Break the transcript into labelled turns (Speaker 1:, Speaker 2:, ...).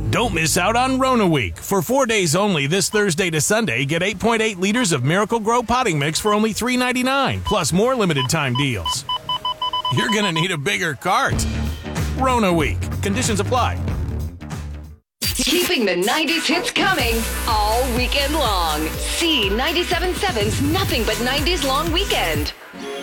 Speaker 1: Don't miss out on Rona Week. For 4 days only, this Thursday to Sunday, get 8.8 liters of Miracle Grow potting mix for only $3.99, plus more limited time deals. You're going to need a bigger cart. Rona Week. Conditions apply.
Speaker 2: Keeping the 90s hits coming all weekend long. See 97.7's Nothing But 90s Long Weekend.